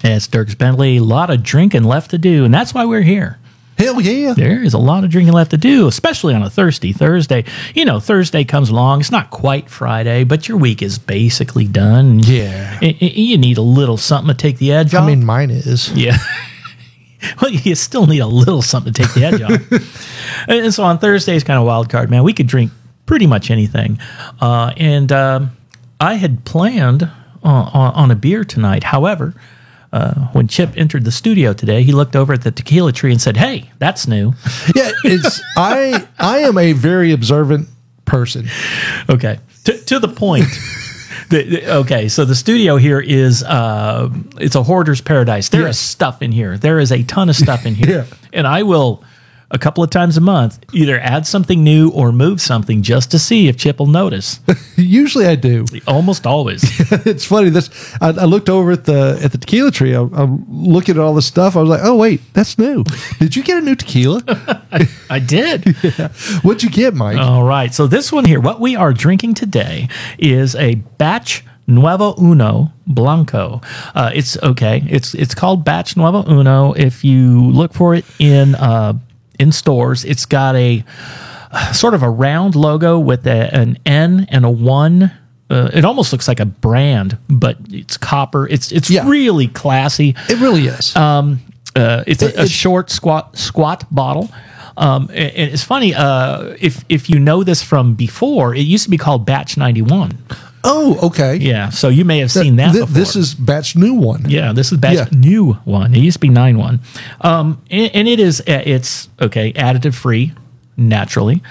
It's Dierks Bentley. A lot of drinking left to do, and that's why we're here. Hell yeah. There is a lot of drinking left to do, especially on a thirsty Thursday. You know, Thursday comes along. It's not quite Friday, but your week is basically done. Yeah. You need a little something to take the edge off. I mean, mine is. Yeah. Well, you still need a little something to take the edge off. And so on Thursday is kind of a wild card, man. We could drink pretty much anything. And I had planned on a beer tonight. However, when Chip entered the studio today, he looked over at the tequila tree and said, "Hey, that's new." Yeah, it's I am a very observant person. Okay, to the point. Okay, so the studio here is it's a hoarder's paradise. There is stuff in here. There is a ton of stuff in here. And I will, a couple of times a month, either add something new or move something just to see if Chip will notice. Usually I do. Almost always. It's funny. I looked over at the tequila tree. I'm looking at all this stuff. I was like, oh, wait, that's new. Did you get a new tequila? I did. Yeah. What'd you get, Mike? All right. So this one here, what we are drinking today is a Batch Nuevo Uno Blanco. It's okay. It's called Batch Nuevo Uno. If you look for it in stores, it's got a sort of a round logo with an N and a 1. It almost looks like a brand, but it's copper. It's really classy. It really is. It's a short, squat bottle. And it's funny, if you know this from before, it used to be called Batch 91. Oh, okay. Yeah, so you may have seen that before. This is Batch New One. Yeah, this is Batch New One. It used to be 91. And it's okay, additive free, naturally.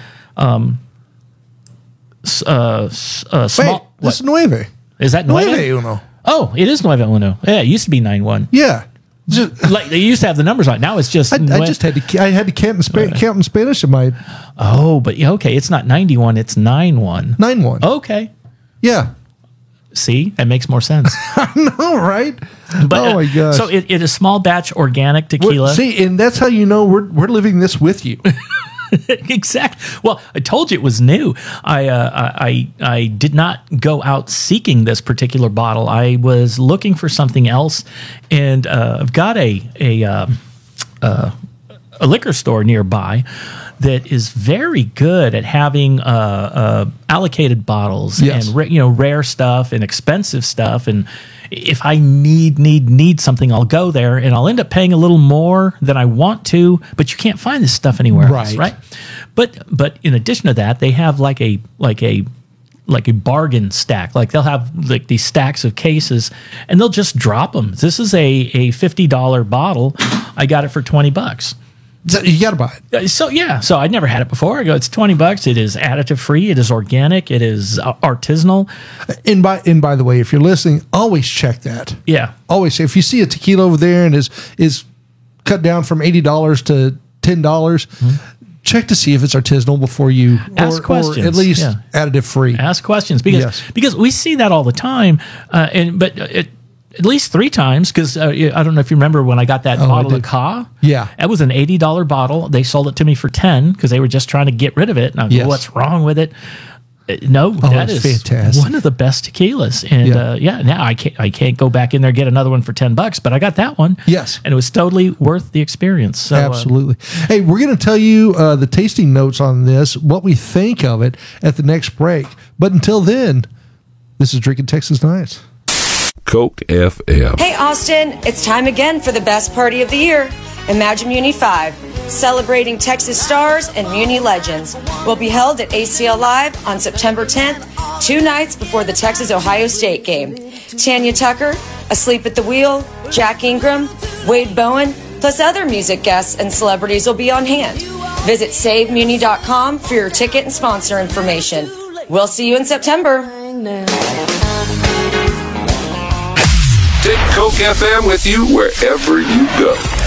Small. Wait, this is Nueve. Is that Nueve? Nueve Uno. Oh, it is Nueve Uno. Yeah, it used to be 91. Yeah. Like they used to have the numbers on it. Now it's just. I just had to count in Spanish in my. Oh, but okay, it's not 91. It's 91. 91. Okay. Yeah. See, that makes more sense. I know, right? But, oh my gosh! So it is small batch organic tequila. See, and that's how you know we're living this with you. Exactly. Well, I told you it was new. I did not go out seeking this particular bottle. I was looking for something else, and I've got a liquor store nearby that is very good at having allocated bottles and rare stuff and expensive stuff. And if I need something, I'll go there and I'll end up paying a little more than I want to. But you can't find this stuff anywhere else, right? But in addition to that, they have like a bargain stack. Like they'll have like these stacks of cases, and they'll just drop them. This is a $50 bottle. I got it for $20. So you got to buy it. So I'd never had it before. I go, it's $20. It is additive free. It is organic. It is artisanal. And by the way, if you're listening, always check that. Yeah, always. If you see a tequila over there and is cut down from $80 to $10, check to see if it's artisanal before you ask questions. Or at least additive free. Ask questions because we see that all the time. At least 3 times, because I don't know if you remember when I got that bottle of Ka. Yeah. It was an $80 bottle. They sold it to me for $10 because they were just trying to get rid of it. And I go, what's wrong with it? No, that is fantastic. One of the best tequilas. And now I can't go back in there and get another one for $10, but I got that one. Yes. And it was totally worth the experience. So, absolutely. Hey, we're going to tell you the tasting notes on this, what we think of it at the next break. But until then, this is Drinking Texas Nights. Coke FM. Hey, Austin, it's time again for the best party of the year, Imagine Muni 5, celebrating Texas stars and Muni legends. Will be held at ACL Live on September 10th, 2 nights before the Texas-Ohio State game. Tanya Tucker, Asleep at the Wheel, Jack Ingram, Wade Bowen, plus other music guests and celebrities will be on hand. Visit SaveMuni.com for your ticket and sponsor information. We'll see you in September. Take Coke FM with you wherever you go.